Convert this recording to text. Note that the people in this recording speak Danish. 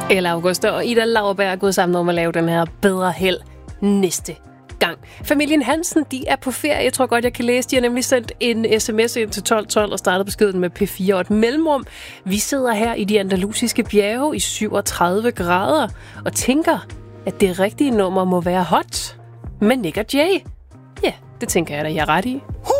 Eller August og Ida Lauerberg er gået sammen om at lave den her bedre held næste gang. Familien Hansen, de er på ferie. Jeg tror godt, jeg kan læse. De har nemlig sendt en sms ind til 1212 og startet beskeden med P4 og et mellemrum. Vi sidder her i de andalusiske bjerge i 37 grader og tænker, at det rigtige nummer må være Hot med Nick og Jay. Ja, det tænker jeg da, jeg er ret i.